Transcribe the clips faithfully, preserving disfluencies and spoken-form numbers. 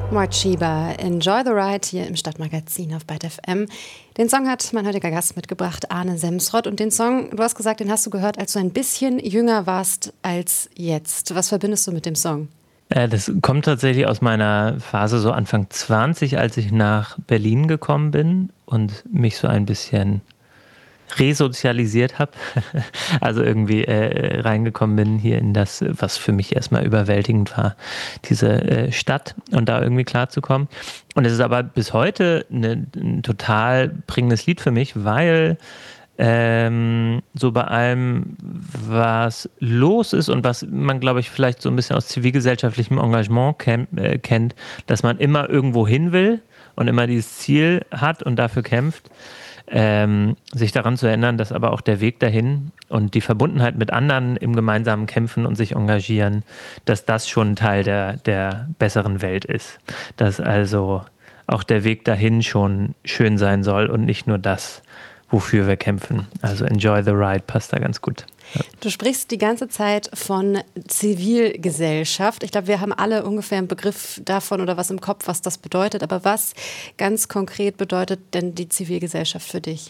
Mort Schieber, Enjoy the Ride hier im Stadtmagazin auf Byte F M. Den Song hat mein heutiger Gast mitgebracht, Arne Semsrott. Und den Song, du hast gesagt, den hast du gehört, als du ein bisschen jünger warst als jetzt. Was verbindest du mit dem Song? Äh, das kommt tatsächlich aus meiner Phase so Anfang zwanzig, als ich nach Berlin gekommen bin und mich so ein bisschen resozialisiert habe, also irgendwie äh, reingekommen bin hier in das, was für mich erstmal überwältigend war, diese äh, Stadt und da irgendwie klarzukommen. Und es ist aber bis heute eine, ein total prägendes Lied für mich, weil ähm, so bei allem, was los ist und was man, glaube ich, vielleicht so ein bisschen aus zivilgesellschaftlichem Engagement ken- äh, kennt, dass man immer irgendwo hin will und immer dieses Ziel hat und dafür kämpft, Ähm, sich daran zu erinnern, dass aber auch der Weg dahin und die Verbundenheit mit anderen im gemeinsamen Kämpfen und sich engagieren, dass das schon Teil der, der besseren Welt ist. Dass also auch der Weg dahin schon schön sein soll und nicht nur das, wofür wir kämpfen. Also Enjoy the Ride passt da ganz gut. Ja. Du sprichst die ganze Zeit von Zivilgesellschaft. Ich glaube, wir haben alle ungefähr einen Begriff davon oder was im Kopf, was das bedeutet. Aber was ganz konkret bedeutet denn die Zivilgesellschaft für dich?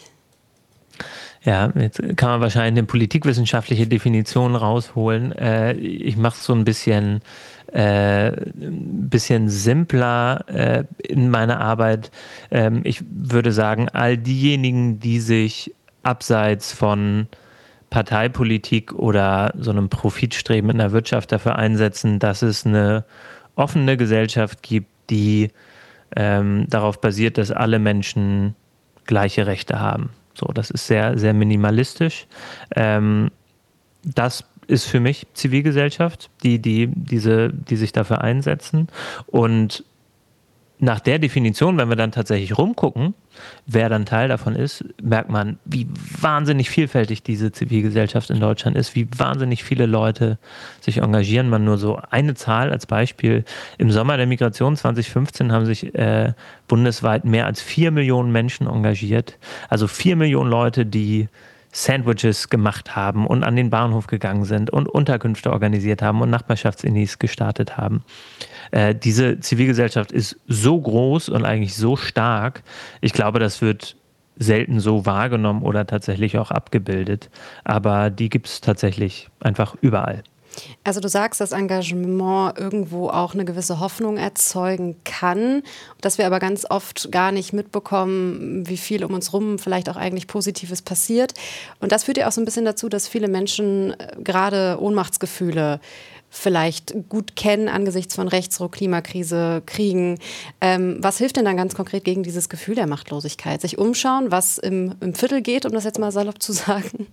Ja, jetzt kann man wahrscheinlich eine politikwissenschaftliche Definition rausholen. Äh, ich mache es so ein bisschen, äh, ein bisschen simpler äh, in meiner Arbeit. Ähm, ich würde sagen, all diejenigen, die sich abseits von Parteipolitik oder so einem Profitstreben in der Wirtschaft dafür einsetzen, dass es eine offene Gesellschaft gibt, die ähm, darauf basiert, dass alle Menschen gleiche Rechte haben. So, das ist sehr, sehr minimalistisch. Ähm, das ist für mich Zivilgesellschaft, die, die, diese, die sich dafür einsetzen. Und nach der Definition, wenn wir dann tatsächlich rumgucken, wer dann Teil davon ist, merkt man, wie wahnsinnig vielfältig diese Zivilgesellschaft in Deutschland ist, wie wahnsinnig viele Leute sich engagieren. Man nur so eine Zahl als Beispiel. Im Sommer der Migration zwanzig fünfzehn haben sich äh, bundesweit mehr als vier Millionen Menschen engagiert. Also vier Millionen Leute, die Sandwiches gemacht haben und an den Bahnhof gegangen sind und Unterkünfte organisiert haben und Nachbarschaftsinnis gestartet haben. Äh, diese Zivilgesellschaft ist so groß und eigentlich so stark. Ich glaube, das wird selten so wahrgenommen oder tatsächlich auch abgebildet. Aber die gibt es tatsächlich einfach überall. Also du sagst, dass Engagement irgendwo auch eine gewisse Hoffnung erzeugen kann, dass wir aber ganz oft gar nicht mitbekommen, wie viel um uns rum vielleicht auch eigentlich Positives passiert. Und das führt ja auch so ein bisschen dazu, dass viele Menschen gerade Ohnmachtsgefühle vielleicht gut kennen angesichts von Rechtsruck, Klimakrise, Kriegen. Ähm, was hilft denn dann ganz konkret gegen dieses Gefühl der Machtlosigkeit? Sich umschauen, was im, im Viertel geht, um das jetzt mal salopp zu sagen?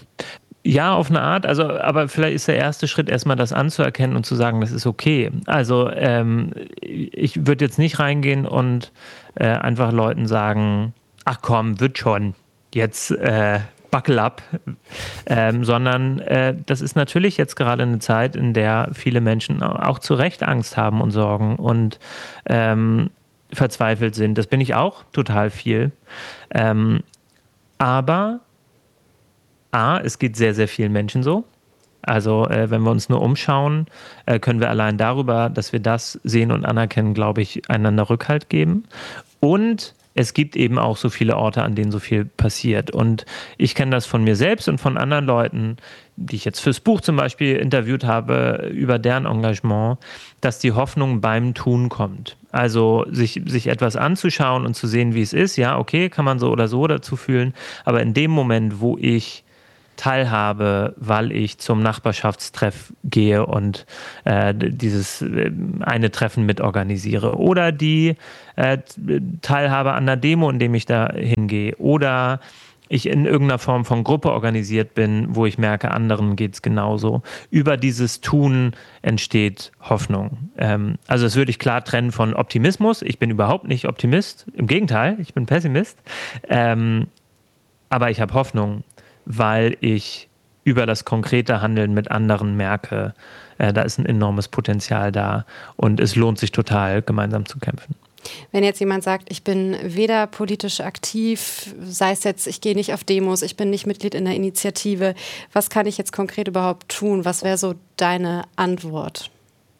Ja, auf eine Art, also aber vielleicht ist der erste Schritt erstmal das anzuerkennen und zu sagen, das ist okay. Also ähm, ich würde jetzt nicht reingehen und äh, einfach Leuten sagen, ach komm, wird schon, jetzt äh, buckle up, ähm, sondern äh, das ist natürlich jetzt gerade eine Zeit, in der viele Menschen auch zu Recht Angst haben und Sorgen und ähm, verzweifelt sind. Das bin ich auch total viel. Ähm, aber A, es geht sehr, sehr vielen Menschen so. Also äh, wenn wir uns nur umschauen, äh, können wir allein darüber, dass wir das sehen und anerkennen, glaube ich, einander Rückhalt geben. Und es gibt eben auch so viele Orte, an denen so viel passiert. Und ich kenne das von mir selbst und von anderen Leuten, die ich jetzt fürs Buch zum Beispiel interviewt habe, über deren Engagement, dass die Hoffnung beim Tun kommt. Also sich, sich etwas anzuschauen und zu sehen, wie es ist. Ja, okay, kann man so oder so dazu fühlen. Aber in dem Moment, wo ich teilhabe, weil ich zum Nachbarschaftstreff gehe und äh, dieses äh, eine Treffen mitorganisiere oder die äh, Teilhabe an der Demo, indem ich da hingehe oder ich in irgendeiner Form von Gruppe organisiert bin, wo ich merke, anderen geht es genauso. Über dieses Tun entsteht Hoffnung. Ähm, also das würde ich klar trennen von Optimismus. Ich bin überhaupt nicht Optimist, im Gegenteil, ich bin Pessimist. Ähm, aber ich habe Hoffnung, weil ich über das konkrete Handeln mit anderen merke, äh, da ist ein enormes Potenzial da und es lohnt sich total, gemeinsam zu kämpfen. Wenn jetzt jemand sagt, ich bin weder politisch aktiv, sei es jetzt, ich gehe nicht auf Demos, ich bin nicht Mitglied in der Initiative, was kann ich jetzt konkret überhaupt tun? Was wäre so deine Antwort?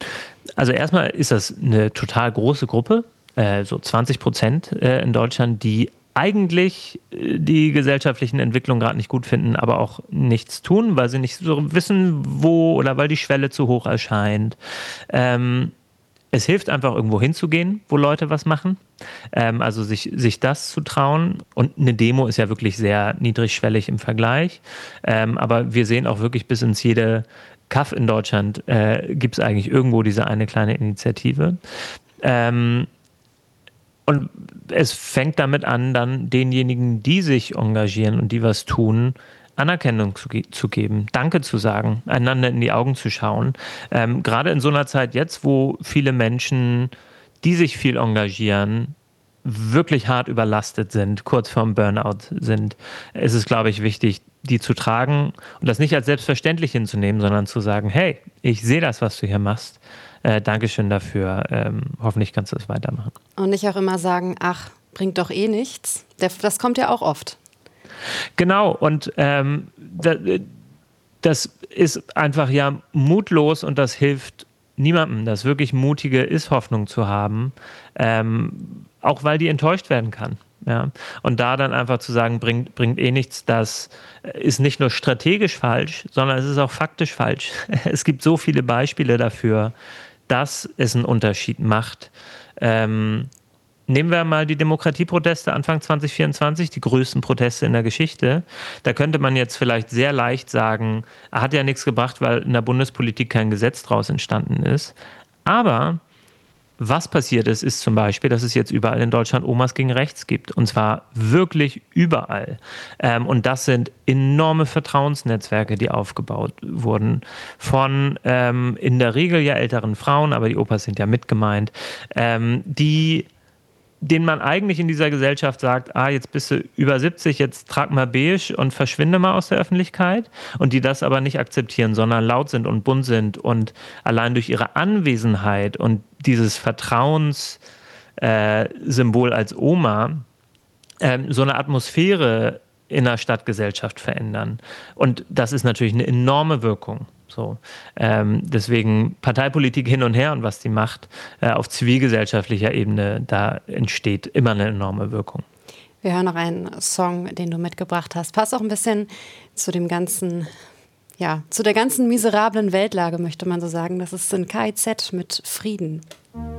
Also erstmal ist das eine total große Gruppe, äh, so zwanzig Prozent äh, in Deutschland, die eigentlich die gesellschaftlichen Entwicklungen gerade nicht gut finden, aber auch nichts tun, weil sie nicht so wissen, wo oder weil die Schwelle zu hoch erscheint. Ähm, es hilft einfach, irgendwo hinzugehen, wo Leute was machen. Ähm, also sich, sich das zu trauen. Und eine Demo ist ja wirklich sehr niedrigschwellig im Vergleich. Ähm, aber wir sehen auch wirklich bis ins jede Kaff in Deutschland äh, gibt es eigentlich irgendwo diese eine kleine Initiative. Ähm, Und es fängt damit an, dann denjenigen, die sich engagieren und die was tun, Anerkennung zu, ge- zu geben, Danke zu sagen, einander in die Augen zu schauen. Ähm, gerade in so einer Zeit jetzt, wo viele Menschen, die sich viel engagieren, wirklich hart überlastet sind, kurz vorm Burnout sind, ist es, glaube ich, wichtig, die zu tragen und das nicht als selbstverständlich hinzunehmen, sondern zu sagen, hey, ich sehe das, was du hier machst. Äh, Dankeschön dafür. Ähm, hoffentlich kannst du es weitermachen. Und nicht auch immer sagen, ach, bringt doch eh nichts. Das kommt ja auch oft. Genau, und ähm, das ist einfach ja mutlos und das hilft niemandem. Das wirklich Mutige ist, Hoffnung zu haben, ähm, auch weil die enttäuscht werden kann. Ja? Und da dann einfach zu sagen, bringt, bringt eh nichts, das ist nicht nur strategisch falsch, sondern es ist auch faktisch falsch. Es gibt so viele Beispiele dafür, dass es einen Unterschied macht. Ähm, nehmen wir mal die Demokratieproteste Anfang zwanzig vierundzwanzig, die größten Proteste in der Geschichte. Da könnte man jetzt vielleicht sehr leicht sagen, er hat ja nichts gebracht, weil in der Bundespolitik kein Gesetz draus entstanden ist. Aber was passiert ist, ist zum Beispiel, dass es jetzt überall in Deutschland Omas gegen Rechts gibt. Und zwar wirklich überall. Ähm, und das sind enorme Vertrauensnetzwerke, die aufgebaut wurden. Von ähm, in der Regel ja älteren Frauen, aber die Opas sind ja mit gemeint, ähm, die denen man eigentlich in dieser Gesellschaft sagt, ah, jetzt bist du über siebzig, jetzt trag mal beige und verschwinde mal aus der Öffentlichkeit, und die das aber nicht akzeptieren, sondern laut sind und bunt sind und allein durch ihre Anwesenheit und dieses Vertrauenssymbol äh, als Oma äh, so eine Atmosphäre in der Stadtgesellschaft verändern. Und das ist natürlich eine enorme Wirkung. So, ähm, deswegen Parteipolitik hin und her und was die macht, äh, auf zivilgesellschaftlicher Ebene, da entsteht immer eine enorme Wirkung. Wir hören noch einen Song, den du mitgebracht hast. Passt auch ein bisschen zu dem ganzen, ja, zu der ganzen miserablen Weltlage, möchte man so sagen. Das ist ein K I Z mit Frieden.